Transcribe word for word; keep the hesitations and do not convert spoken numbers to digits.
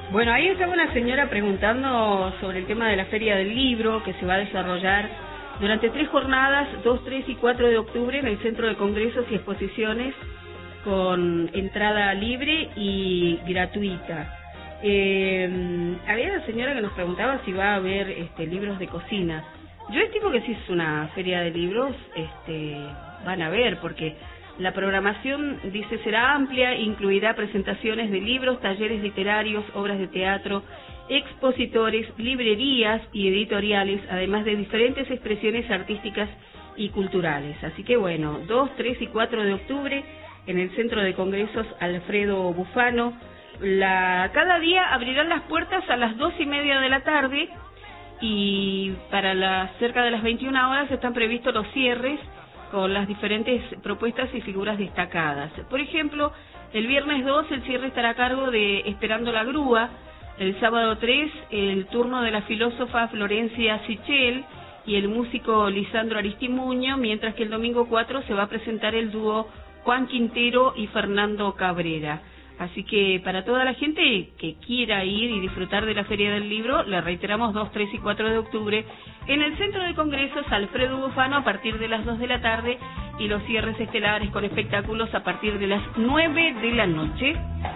Bueno, ahí estaba una señora preguntando sobre el tema de la Feria del Libro, que se va a desarrollar durante tres jornadas, dos, tres y cuatro de octubre, en el Centro de Congresos y Exposiciones, con entrada libre y gratuita. Eh, había una señora que nos preguntaba si va a haber este, libros de cocina. Yo estimo que si es una feria de libros, este, van a haber, porque la programación, dice, será amplia, incluirá presentaciones de libros, talleres literarios, obras de teatro, expositores, librerías y editoriales, además de diferentes expresiones artísticas y culturales. Así que bueno, dos, tres y cuatro de octubre en el Centro de Congresos Alfredo Bufano. La, cada día abrirán las puertas a las dos y media de la tarde y para las cerca de las veintiuna horas están previstos los cierres con las diferentes propuestas y figuras destacadas. Por ejemplo, el viernes dos el cierre estará a cargo de Esperando la Grúa, el sábado tres el turno de la filósofa Florencia Sichel y el músico Lisandro Aristimuño, mientras que el domingo cuatro se va a presentar el dúo Juan Quintero y Fernando Cabrera. Así que para toda la gente que quiera ir y disfrutar de la Feria del Libro, le reiteramos dos, tres y cuatro de octubre en el Centro de Congresos Alfredo Bufano a partir de las dos de la tarde y los cierres estelares con espectáculos a partir de las nueve de la noche.